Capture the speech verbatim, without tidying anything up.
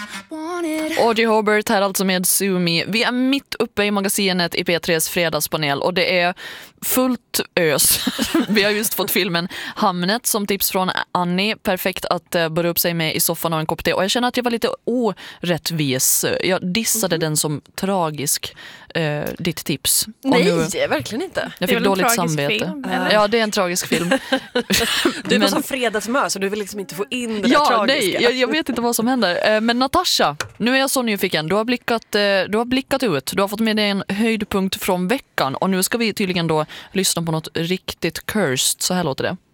Audrey Hobart här alltså med Sue Me. Vi är mitt uppe i magasinet i P tres fredagspanel och det är fullt ös. Vi har just fått filmen Hamnet som tips från Annie. Perfekt att uh, börja upp sig med i soffan och en kopp te. Och jag känner att jag var lite orättvis. Jag dissade mm. den som tragisk, uh, ditt tips. Nej, nu, verkligen inte. Jag fick dåligt samvete. Film, ja, det är en tragisk film. Du är på som fredagsmör så du vill liksom inte få in det ja, där tragiska. Nej, jag, jag vet inte vad som händer. Uh, men Natasha, nu är jag så nyfiken. Du har blickat, uh, du har blickat ut. Du har fått med dig en höjdpunkt från veckan. Och nu ska vi tydligen då lyssna på något riktigt cursed. Så här låter det.